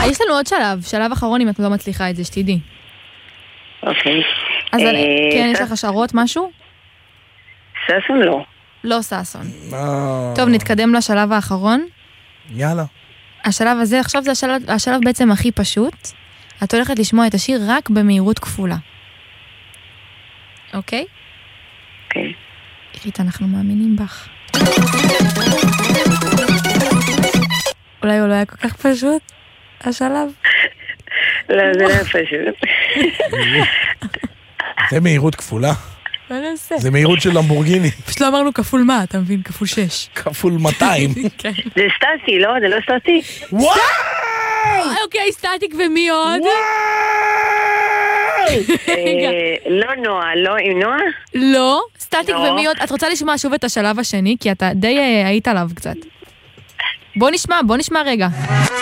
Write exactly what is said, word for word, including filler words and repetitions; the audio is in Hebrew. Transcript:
יש לנו עוד שלב, שלב אחרון אם את לא מצליחה את זה, שתדעי. אוקיי. אז כן, יש לך השערות משהו? ששון לא. לא ששון. טוב, נתקדם לשלב האחרון. יאללה. השלב הזה, עכשיו זה השלב, השלב בעצם הכי פשוט. את הולכת לשמוע את השיר רק במהירות כפולה. אוקיי? אוקיי. עירית, אנחנו מאמינים בך. אולי הוא לא היה כל כך פשוט, השלב? לא, זה לא היה פשוט. זה מהירות כפולה. מה נעשה? זה מהירות של למבורגיני. פשוט לא אמרנו כפול מה, אתה מבין? כפול שש. כפול מאתיים. זה סטטי, לא? זה לא סטטי? וואו! אוקיי, סטטיק ומי עוד? לא נועה, לא עם נועה? לא, סטטיק ומי עוד? את רוצה לשמוע שוב את השלב השני? כי אתה די היית עליו קצת. בוא נשמע, בוא נשמע רגע.